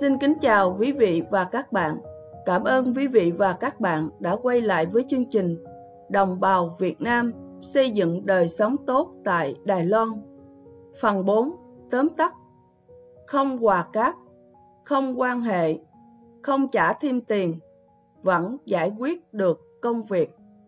Xin kính chào quý vị và các bạn. Cảm ơn quý vị và các bạn đã quay lại với chương trình Đồng bào Việt Nam xây dựng đời sống tốt tại Đài Loan. Phần 4, tóm tắt: không quà cáp, không quan hệ, không trả thêm tiền, vẫn giải quyết được công việc.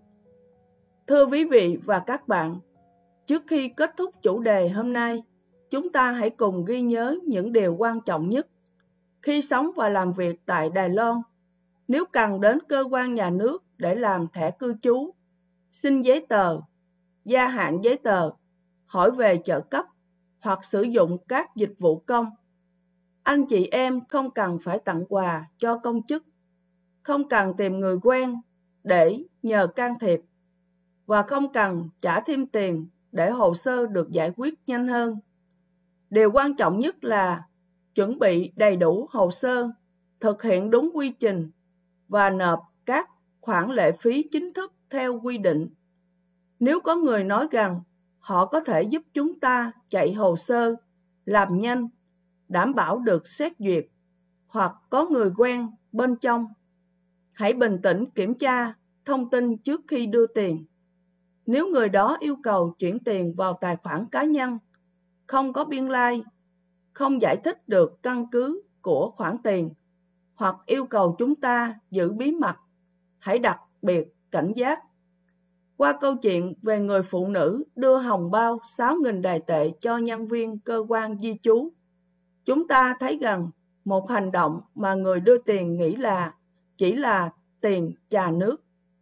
Thưa quý vị và các bạn, trước khi kết thúc chủ đề hôm nay, chúng ta hãy cùng ghi nhớ những điều quan trọng nhất. Khi sống và làm việc tại Đài Loan, nếu cần đến cơ quan nhà nước để làm thẻ cư trú, xin giấy tờ, gia hạn giấy tờ, hỏi về trợ cấp hoặc sử dụng các dịch vụ công, anh chị em không cần phải tặng quà cho công chức, không cần tìm người quen để nhờ can thiệp, và không cần trả thêm tiền để hồ sơ được giải quyết nhanh hơn. Điều quan trọng nhất là chuẩn bị đầy đủ hồ sơ, thực hiện đúng quy trình và nộp các khoản lệ phí chính thức theo quy định. Nếu có người nói rằng họ có thể giúp chúng ta chạy hồ sơ, làm nhanh, đảm bảo được xét duyệt, hoặc có người quen bên trong, hãy bình tĩnh kiểm tra thông tin trước khi đưa tiền. Nếu người đó yêu cầu chuyển tiền vào tài khoản cá nhân, không có biên lai, không giải thích được căn cứ của khoản tiền, hoặc yêu cầu chúng ta giữ bí mật, hãy đặc biệt cảnh giác. Qua câu chuyện về người phụ nữ đưa hồng bao 6.000 Đài tệ cho nhân viên cơ quan di trú, chúng ta thấy rằng một hành động mà người đưa tiền nghĩ là chỉ là tiền trà nước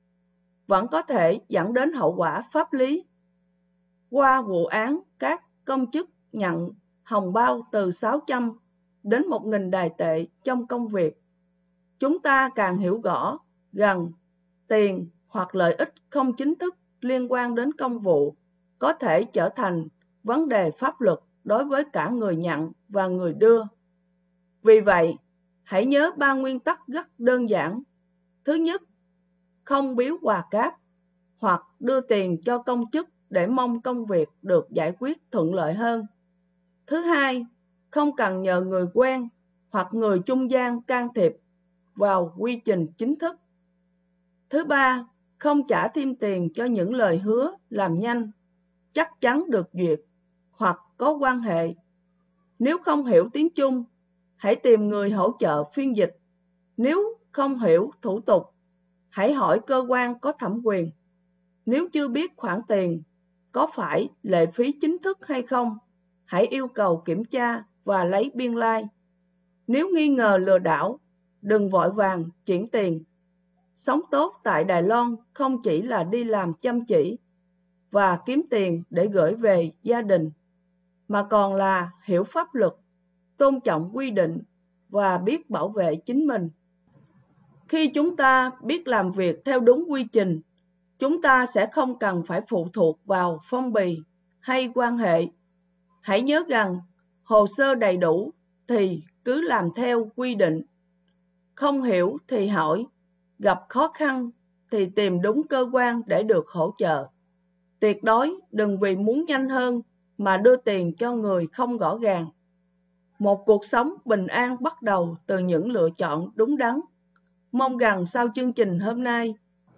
vẫn có thể dẫn đến hậu quả pháp lý. Qua vụ án các công chức nhận hồng bao từ 600 đến 1.000 Đài tệ trong công việc, chúng ta càng hiểu rõ rằng tiền hoặc lợi ích không chính thức liên quan đến công vụ có thể trở thành vấn đề pháp luật đối với cả người nhận và người đưa. Vì vậy, hãy nhớ 3 nguyên tắc rất đơn giản. Thứ nhất, không biếu quà cáp hoặc đưa tiền cho công chức để mong công việc được giải quyết thuận lợi hơn. Thứ hai, không cần nhờ người quen hoặc người trung gian can thiệp vào quy trình chính thức. Thứ ba, không trả thêm tiền cho những lời hứa làm nhanh, chắc chắn được duyệt hoặc có quan hệ. Nếu không hiểu tiếng Trung, hãy tìm người hỗ trợ phiên dịch. Nếu không hiểu thủ tục, hãy hỏi cơ quan có thẩm quyền. Nếu chưa biết khoản tiền có phải lệ phí chính thức hay không, hãy yêu cầu kiểm tra và lấy biên lai. Nếu nghi ngờ lừa đảo, đừng vội vàng chuyển tiền. Sống tốt tại Đài Loan không chỉ là đi làm chăm chỉ và kiếm tiền để gửi về gia đình, mà còn là hiểu pháp luật, tôn trọng quy định và biết bảo vệ chính mình. Khi chúng ta biết làm việc theo đúng quy trình, chúng ta sẽ không cần phải phụ thuộc vào phong bì hay quan hệ. Hãy nhớ rằng hồ sơ đầy đủ thì cứ làm theo quy định. Không hiểu thì hỏi, gặp khó khăn thì tìm đúng cơ quan để được hỗ trợ. Tuyệt đối đừng vì muốn nhanh hơn mà đưa tiền cho người không rõ ràng. Một cuộc sống bình an bắt đầu từ những lựa chọn đúng đắn. Mong rằng sau chương trình hôm nay,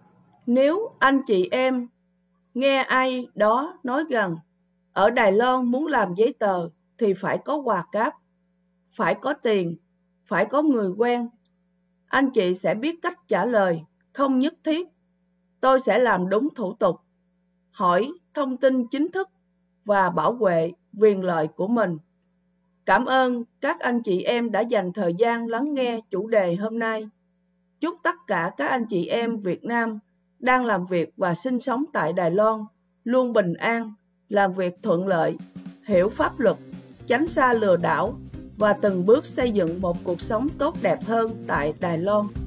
nếu anh chị em nghe ai đó nói rằng ở Đài Loan muốn làm giấy tờ thì phải có quà cáp, phải có tiền, phải có người quen, anh chị sẽ biết cách trả lời không nhất thiết. Tôi sẽ làm đúng thủ tục, hỏi thông tin chính thức và bảo vệ quyền lợi của mình. Cảm ơn các anh chị em đã dành thời gian lắng nghe chủ đề hôm nay. Chúc tất cả các anh chị em Việt Nam đang làm việc và sinh sống tại Đài Loan luôn bình an, làm việc thuận lợi, hiểu pháp luật, tránh xa lừa đảo và từng bước xây dựng một cuộc sống tốt đẹp hơn tại Đài Loan.